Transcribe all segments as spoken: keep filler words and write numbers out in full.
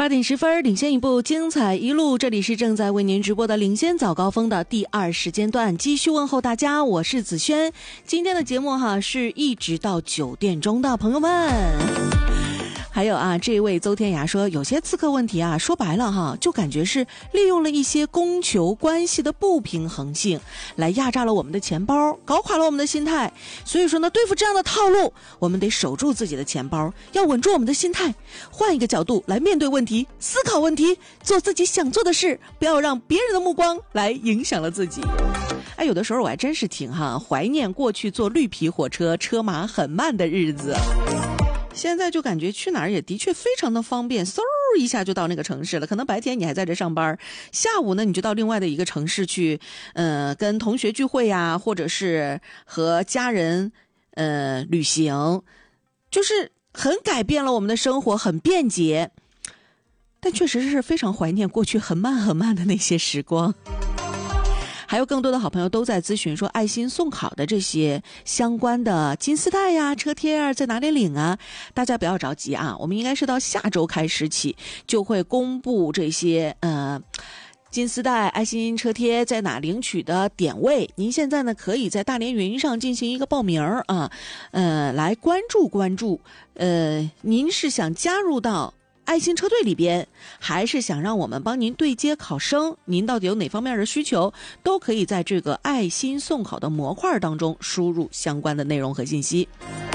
八点十分，领先一步，精彩一路。这里是正在为您直播的领先早高峰的第二时间段，继续问候大家，我是子轩。今天的节目哈是一直到九点钟的，朋友们。还有啊，这位邹天涯说，有些刺客问题啊，说白了哈，就感觉是利用了一些供求关系的不平衡性，来压榨了我们的钱包，搞垮了我们的心态。所以说呢，对付这样的套路，我们得守住自己的钱包，要稳住我们的心态，换一个角度来面对问题，思考问题，做自己想做的事，不要让别人的目光来影响了自己。哎，有的时候我还真是挺哈怀念过去坐绿皮火车，车马很慢的日子。现在就感觉去哪儿也的确非常的方便，嗖一下就到那个城市了。可能白天你还在这上班，下午呢你就到另外的一个城市去，呃，跟同学聚会呀，或者是和家人呃旅行，就是很改变了我们的生活，很便捷。但确实是非常怀念过去很慢很慢的那些时光。还有更多的好朋友都在咨询说，爱心送考的这些相关的金丝带呀、车贴啊，在哪里领啊？大家不要着急啊，我们应该是到下周开始起就会公布这些呃金丝带、爱心车贴在哪领取的点位。您现在呢可以在大连云上进行一个报名啊，呃，来关注关注。呃，您是想加入到爱心车队里边，还是想让我们帮您对接考生，您到底有哪方面的需求，都可以在这个爱心送考的模块当中输入相关的内容和信息。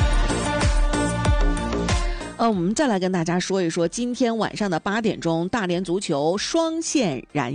呃，我们再来跟大家说一说今天晚上的八点钟，大连足球双线燃